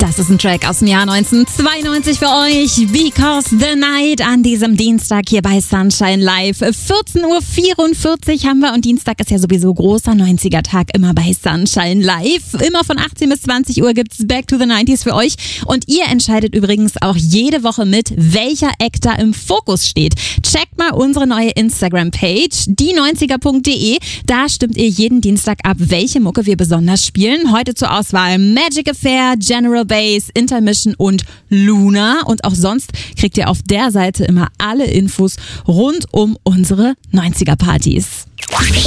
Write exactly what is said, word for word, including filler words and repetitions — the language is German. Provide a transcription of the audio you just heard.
Das ist ein Track aus dem Jahr neunzehnhundertzweiundneunzig für euch. Because the Night an diesem Dienstag hier bei Sunshine Live. vierzehn Uhr vierundvierzig haben wir und Dienstag ist ja sowieso großer neunziger-Tag immer bei Sunshine Live. Immer von achtzehn bis zwanzig Uhr gibt's Back to the neunziger für euch. Und ihr entscheidet übrigens auch jede Woche mit, welcher Act da im Fokus steht. Checkt mal unsere neue Instagram-Page, die neunziger punkt de. Da stimmt ihr jeden Dienstag ab, welche Mucke wir besonders spielen. Heute zur Auswahl Magic Affair, General Bass, Intermission und Luna. Und auch sonst kriegt ihr auf der Seite immer alle Infos rund um unsere neunziger-Partys.